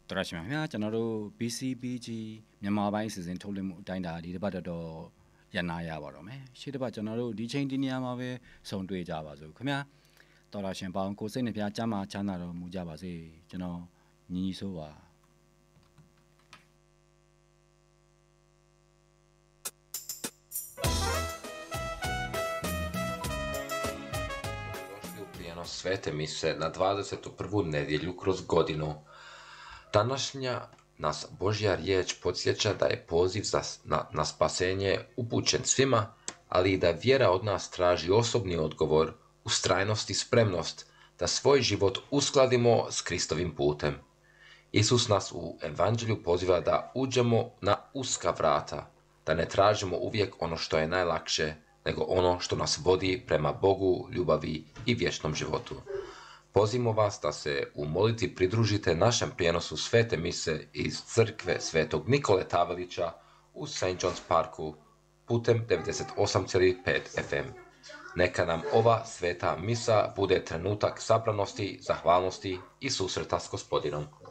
တော်ရရှိမြခင်ဗျာကျွန်တော်တို့ BCBG မြန်မာပိုင်းစီစဉ်ထုတ်လွှင့်မှုအတိုင်းအတာဒီတစ်ပတ်တော့ရန်နာရပါတော့မယ်ရှေ့တစ်ပတ်ကျွန်တော်တို့ဒီချိန်ဒီနေရာမှာပဲဆုံတွေ့ကြပါစို့ခင်ဗျာတော်ရရှင်ပေါင်းကိုစိတ်နှပြကျမ်းမာချမ်းသာတော်မူကြပါစေကျွန်တော်ညီညီဆိုးပါ Svete mise na 21. nedjelju kroz godinu. Današnja nas Božja riječ podsjeća da je poziv na spasenje upućen svima, ali i da vjera od nas traži osobni odgovor, ustrajnost i spremnost da svoj život uskladimo s Kristovim putem. Isus nas u evanđelju poziva da uđemo na uska vrata, da ne tražimo uvijek ono što je najlakše, nego ono što nas vodi prema Bogu, ljubavi i vječnom životu. Pozivamo vas da se u molitvi pridružite našem prijenosu svete mise iz crkve Svetog Nikole Tavelića u St. John's Parku putem 98,5 FM. Neka nam ova sveta misa bude trenutak sabranosti, zahvalnosti i susreta s Gospodinom.